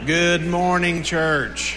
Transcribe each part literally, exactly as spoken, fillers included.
Good morning, church.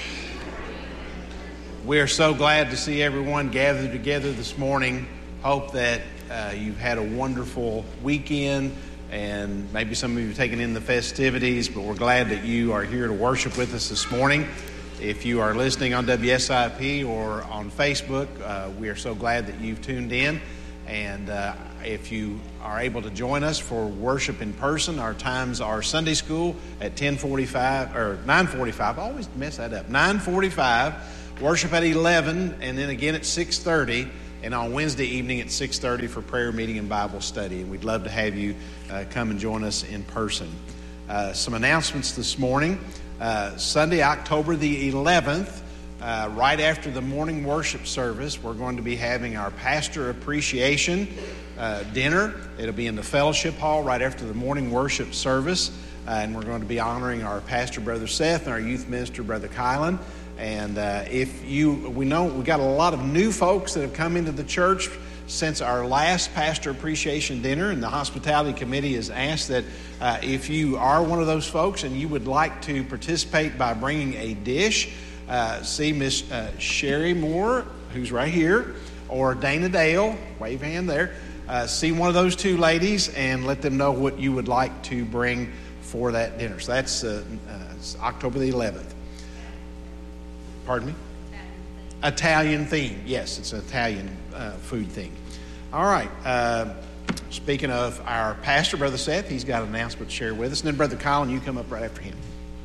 We are so glad to see everyone gathered together this morning. Hope that uh, you've had a wonderful weekend, and maybe some of you have taken in the festivities, but we're glad that you are here to worship with us this morning. If you are listening on W S I P or on Facebook, uh, we are so glad that you've tuned in. And uh, if you are able to join us for worship in person, our times are Sunday school at ten forty-five or nine forty-five. I always mess that up. nine forty-five, worship at eleven, and then again at six thirty, and on Wednesday evening at six thirty for prayer meeting and Bible study. And we'd love to have you uh, come and join us in person. Uh, some announcements this morning. Uh, Sunday, October the eleventh, uh, right after the morning worship service, we're going to be having our pastor appreciation uh, dinner. It'll be in the fellowship hall right after the morning worship service, uh, and we're going to be honoring our pastor, Brother Seth, and our youth minister, Brother Kylan. And uh, if you, we know we got a lot of new folks that have come into the church since our last pastor appreciation dinner, and the hospitality committee has asked that uh, if you are one of those folks and you would like to participate by bringing a dish, uh, see Miss uh, Sherry Moore, who's right here, or Dana Dale, wave hand there, uh, see one of those two ladies and let them know what you would like to bring for that dinner. So that's uh, uh, October the eleventh. Pardon me? Italian theme. Yes, it's an Italian uh, food theme. All right. Uh, speaking of our pastor, Brother Seth, he's got an announcement to share with us. And then Brother Colin, you come up right after him.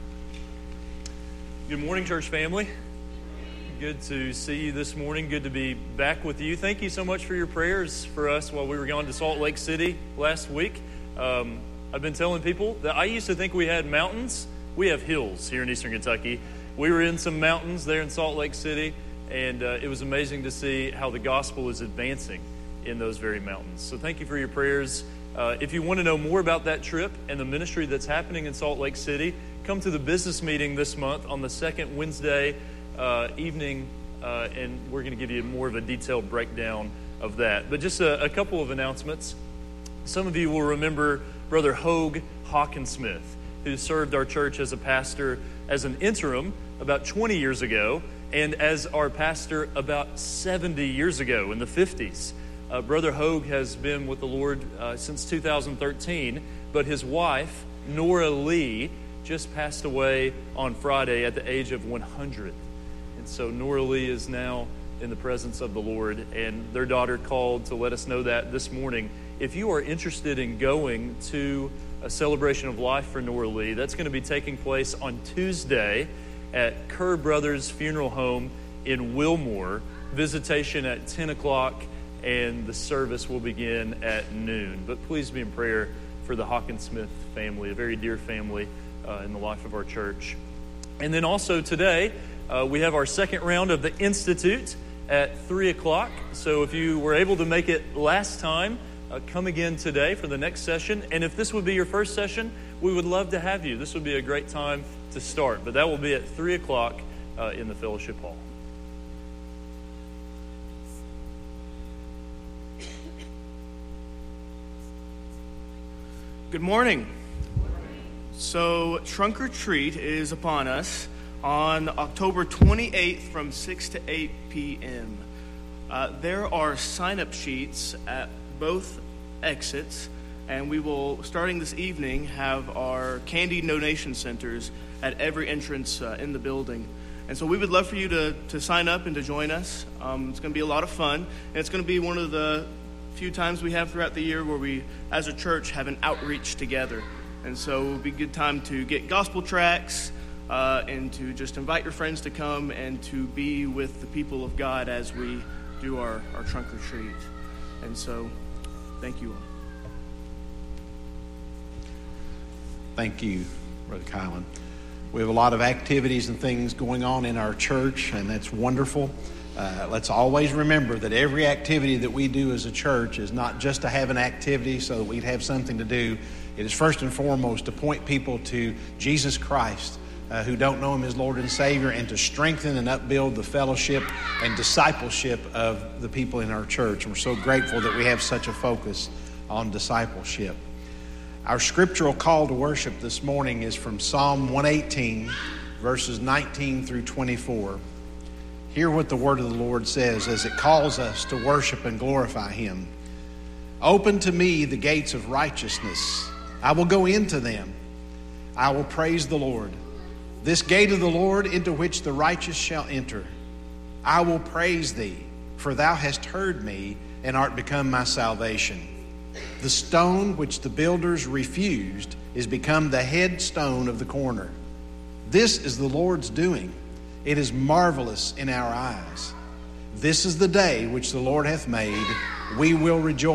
Good morning, church family. Good to see you this morning. Good to be back with you. Thank you so much for your prayers for us while we were gone to Salt Lake City last week. Um, I've been telling people that I used to think we had mountains. We have hills here in Eastern Kentucky. We were in some mountains there in Salt Lake City, and uh, it was amazing to see how the gospel is advancing in those very mountains. So thank you for your prayers. Uh, if you want to know more about that trip and the ministry that's happening in Salt Lake City, come to the business meeting this month on the second Wednesday uh, evening, uh, and we're going to give you more of a detailed breakdown of that. But just a, a couple of announcements. Some of you will remember Brother Hogue Hawkinsmith, who served our church as a pastor as an interim about twenty years ago, and as our pastor about seventy years ago in the fifties. Uh, Brother Hogue has been with the Lord uh, since two thousand thirteen, but his wife, Nora Lee, just passed away on Friday at the age of one hundred. And so Nora Lee is now in the presence of the Lord, and their daughter called to let us know that this morning. If you are interested in going to a celebration of life for Nora Lee, that's going to be taking place on Tuesday at Kerr Brothers Funeral Home in Wilmore. Visitation at ten o'clock, and the service will begin at noon. But please be in prayer for the Hawkinsmith family, a very dear family uh, in the life of our church. And then also today, uh, we have our second round of the Institute at three o'clock. So if you were able to make it last time, uh, come again today for the next session. And if this would be your first session, we would love to have you. This would be a great time to start. But that will be at three o'clock uh, in the fellowship hall. Good morning. So Trunk or Treat is upon us on October twenty-eighth from six to eight p.m. Uh, there are sign-up sheets at both exits, and we will, starting this evening, have our candy donation centers at every entrance uh, in the building. And so we would love for you to, to sign up and to join us. Um, it's going to be a lot of fun, and it's going to be one of the few times we have throughout the year where we, as a church, have an outreach together. And so it will be a good time to get gospel tracts uh, and to just invite your friends to come and to be with the people of God as we do our, our trunk or treat. And so, thank you all. Thank you, Brother Kylan. We have a lot of activities and things going on in our church, and that's wonderful. Uh, let's always remember that every activity that we do as a church is not just to have an activity so that we'd have something to do. It is first and foremost to point people to Jesus Christ, uh, who don't know Him as Lord and Savior, and to strengthen and upbuild the fellowship and discipleship of the people in our church. And we're so grateful that we have such a focus on discipleship. Our scriptural call to worship this morning is from Psalm one eighteen, verses nineteen through twenty-four. Hear what the word of the Lord says as it calls us to worship and glorify Him. Open to me the gates of righteousness. I will go into them. I will praise the Lord. This gate of the Lord into which the righteous shall enter. I will praise thee, for thou hast heard me and art become my salvation. The stone which the builders refused is become the headstone of the corner. This is the Lord's doing. It is marvelous in our eyes. This is the day which the Lord hath made. We will rejoice.